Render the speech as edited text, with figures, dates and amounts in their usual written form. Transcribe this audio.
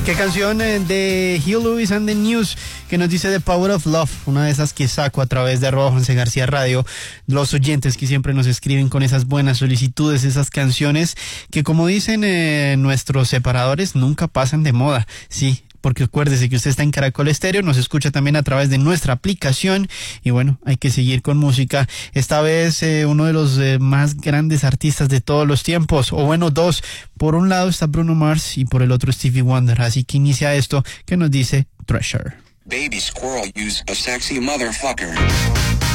Qué canción de Hugh Lewis and the News que nos dice The Power of Love, una de esas que saco a través de @Juanse García Radio, los oyentes que siempre nos escriben con esas buenas solicitudes, esas canciones que, como dicen nuestros separadores, nunca pasan de moda. Sí, porque acuérdese que usted está en Caracol Estéreo, nos escucha también a través de nuestra aplicación y bueno, hay que seguir con música. Esta vez uno de los más grandes artistas de todos los tiempos, o bueno, dos. Por un lado está Bruno Mars y por el otro Stevie Wonder, así que inicia esto que nos dice Treasure. Baby squirrel, use a sexy motherfucker.